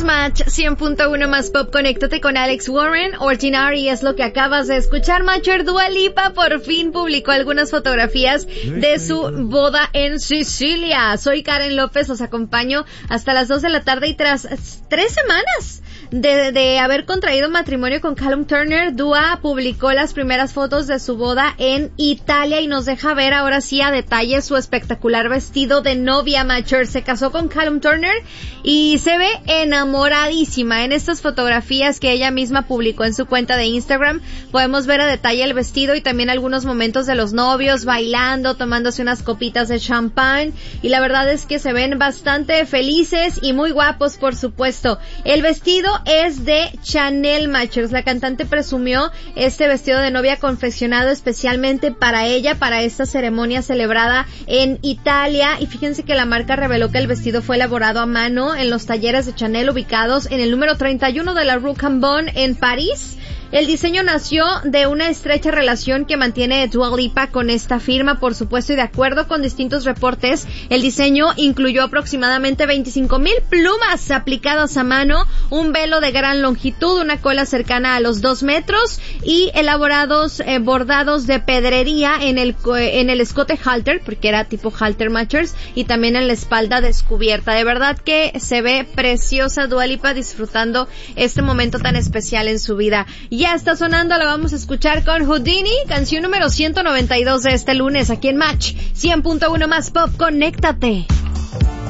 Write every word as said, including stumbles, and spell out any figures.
Match cien punto uno más Pop. Conéctate con Alex Warren. Ordinary es lo que acabas de escuchar. Matcher, Dua Lipa por fin publicó algunas fotografías de su boda en Sicilia. Soy Karen López, los acompaño hasta las dos de la tarde y tras tres semanas De, de haber contraído matrimonio con Callum Turner, Dua publicó las primeras fotos de su boda en Italia y nos deja ver ahora sí a detalle su espectacular vestido de novia. Matcher se casó con Callum Turner y se ve enamoradísima. En estas fotografías que ella misma publicó en su cuenta de Instagram podemos ver a detalle el vestido y también algunos momentos de los novios bailando, tomándose unas copitas de champán, y la verdad es que se ven bastante felices y muy guapos, por supuesto. El vestido es de Chanel, Matchers. La cantante presumió este vestido de novia confeccionado especialmente para ella, para esta ceremonia celebrada en Italia, y fíjense que la marca reveló que el vestido fue elaborado a mano en los talleres de Chanel ubicados en el número treinta y uno de la Rue Cambon en París. El diseño nació de una estrecha relación que mantiene Dua Lipa con esta firma, por supuesto, y de acuerdo con distintos reportes, el diseño incluyó aproximadamente veinticinco mil plumas aplicadas a mano, un velo de gran longitud, una cola cercana a los dos metros y elaborados eh, bordados de pedrería en el en el escote halter, porque era tipo halter, Matchers, y también en la espalda descubierta. De verdad que se ve preciosa Dua Lipa disfrutando este momento tan especial en su vida. Ya está sonando, la vamos a escuchar con Houdini, canción número ciento noventa y dos de este lunes aquí en Match cien punto uno más Pop. Conéctate.